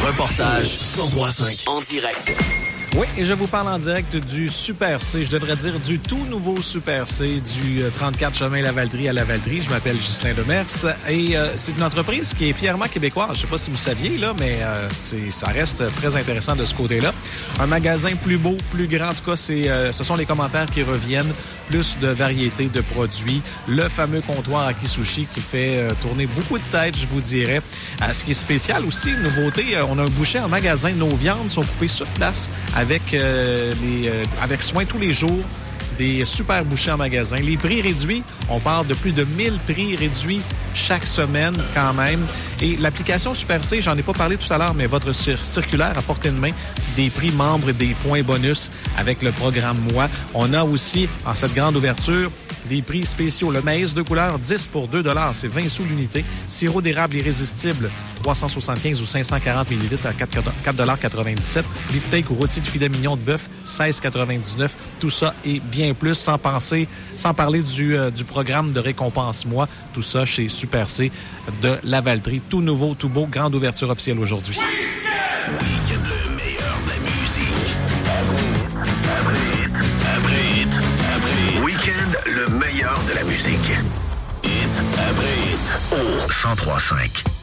Reportage 103.5 en direct. Oui, et je vous parle en direct du Super C, je devrais dire du tout nouveau Super C du 34 chemin Lavaltrie à Lavaltrie. Je m'appelle Ghislain Demers et c'est une entreprise qui est fièrement québécoise. Je sais pas si vous saviez, là, mais ça reste très intéressant de ce côté-là. Un magasin plus beau, plus grand. En tout cas, ce sont les commentaires qui reviennent. Plus de variété de produits. Le fameux comptoir Aki Sushi qui fait tourner beaucoup de têtes, je vous dirais. Ce qui est spécial aussi, nouveauté, on a un boucher en magasin. Nos viandes sont coupées sur place avec soin tous les jours. Des super bouchers en magasin. Les prix réduits, on parle de plus de 1000 prix réduits chaque semaine quand même. Et l'application Super C, j'en ai pas parlé tout à l'heure, mais votre circulaire à portée de main, des prix membres et des points bonus avec le programme Moi. On a aussi, en cette grande ouverture, des prix spéciaux. Le maïs de couleur, 10 pour 2 $, c'est 20 sous l'unité. Sirop d'érable irrésistible, 375 ou 540 ml à 4,97 $. Beefsteak ou rôti de filet mignon de bœuf, 16,99 $. Tout ça et bien plus, sans parler du programme de récompense Moi. Tout ça chez Super C de Lavaltrie. Tout nouveau, tout beau. Grande ouverture officielle aujourd'hui. Week-end, le meilleur de la musique. Week-end, le meilleur de la musique. Hit après hit. Au 103.5.